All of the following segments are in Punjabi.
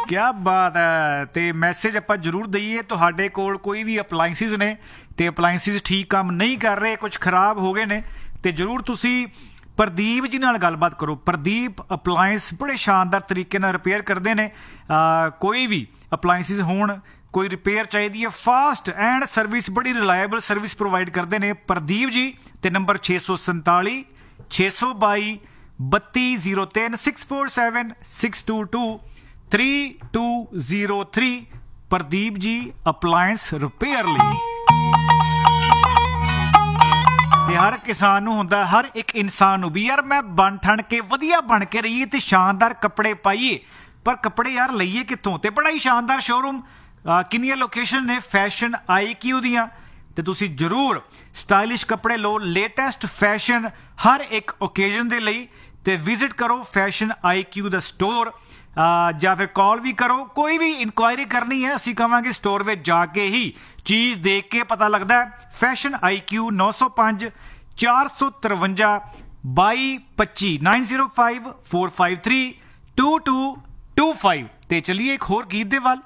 क्या बात है। तो मैसेज ਆਪਾਂ ਜ਼ਰੂਰ ਦਈਏ ਤੁਹਾਡੇ ਕੋਲ ਕੋਈ ਵੀ ਅਪਲਾਈਐਂਸਿਸ ਨੇ ਤੇ ਅਪਲਾਈਐਂਸਿਸ ਠੀਕ ਕੰਮ ਨਹੀਂ ਕਰ ਰਹੇ, ਕੁਝ ਖਰਾਬ ਹੋ ਗਏ ਨੇ, ਤੇ ਜ਼ਰੂਰ ਤੁਸੀਂ ਪ੍ਰਦੀਪ ਜੀ ਨਾਲ ਗੱਲਬਾਤ ਕਰੋ। ਪ੍ਰਦੀਪ ਅਪਲਾਈਐਂਸ ਬੜੇ ਸ਼ਾਨਦਾਰ ਤਰੀਕੇ ਨਾਲ ਰਿਪੇਅਰ ਕਰਦੇ ਨੇ। ਕੋਈ ਵੀ ਅਪਲਾਈਐਂਸਿਸ ਹੋਣ, ਕੋਈ ਰਿਪੇਅਰ ਚਾਹੀਦੀ ਹੈ, ਫਾਸਟ ਐਂਡ ਸਰਵਿਸ, ਬੜੀ ਰਿਲਾਇਬਲ ਸਰਵਿਸ ਪ੍ਰੋਵਾਈਡ ਕਰਦੇ ਨੇ ਪ੍ਰਦੀਪ ਜੀ। ਤੇ number 647 622 3203 647 622 3203 Pradeep ji appliance repair ਲਈ। ਤੇ ਹਰ ਕਿਸਾਨ ਨੂੰ ਹੁੰਦਾ, ਹਰ ਇੱਕ ਇਨਸਾਨ ਨੂੰ ਵੀ, ਯਾਰ ਮੈਂ ਬਣ ਠਣ ਕੇ ਵਧੀਆ ਬਣ ਕੇ ਰਹੀਏ ਤੇ ਸ਼ਾਨਦਾਰ ਕੱਪੜੇ ਪਾਈਏ, ਪਰ ਕੱਪੜੇ ਯਾਰ ਲਈਏ ਕਿੱਥੋਂ? ਤੇ ਬੜਾ ਹੀ ਸ਼ਾਨਦਾਰ ਸ਼ੋਰੂਮ, ਕਿੰਨੀਆਂ ਲੋਕੇਸ਼ਨ ਨੇ ਫੈਸ਼ਨ IQ ਦੀਆਂ, ਤੇ ਤੁਸੀਂ ਜ਼ਰੂਰ ਸਟਾਈਲਿਸ਼ ਕੱਪੜੇ ਲਓ, ਲੇਟੈਸਟ ਫੈਸ਼ਨ ਹਰ ਇੱਕ ਓਕੇਜ਼ਨ ਦੇ ਲਈ। ਤੇ ਵਿਜ਼ਿਟ ਕਰੋ ਫੈਸ਼ਨ IQ ਦਾ ਸਟੋਰ, ਜਾਂ ਫਿਰ ਕਾਲ ਵੀ ਕਰੋ। ਕੋਈ ਵੀ ਇਨਕੁਆਇਰੀ ਕਰਨੀ ਹੈ ਅਸੀਂ ਕਹਾਂਗੇ ਸਟੋਰ ਵਿੱਚ ਜਾ ਕੇ ਹੀ ਚੀਜ਼ ਦੇਖ ਕੇ ਪਤਾ ਲੱਗਦਾ ਹੈ। Fashion IQ 905 453 2225 905 453 2225। ਤੇ ਚਲੀਏ ਇੱਕ ਹੋਰ ਗੀਤ ਦੇ ਵੱਲ।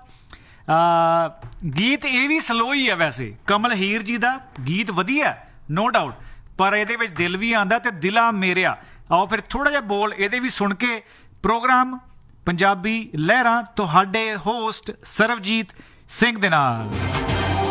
ਗੀਤ ਇਹ ਵੀ ਸਲੋ ਹੀ ਹੈ ਵੈਸੇ, ਕਮਲ ਹੀਰ ਜੀ ਦਾ ਗੀਤ ਵਧੀਆ ਨੋ ਡਾਊਟ, ਪਰ ਇਹਦੇ ਵਿੱਚ ਦਿਲ ਵੀ ਆਉਂਦਾ ਤੇ ਦਿਲਾਂ ਮੇਰਿਆ। ਆਓ ਫਿਰ ਥੋੜਾ ਜਿਹਾ ਬੋਲ ਇਹਦੇ ਵੀ ਸੁਣ ਕੇ ਪ੍ਰੋਗਰਾਮ ਪੰਜਾਬੀ ਲਹਿਰਾਂ ਤੁਹਾਡੇ ਹੋਸਟ ਸਰਵਜੀਤ ਸਿੰਘ ਦੇ ਨਾਲ।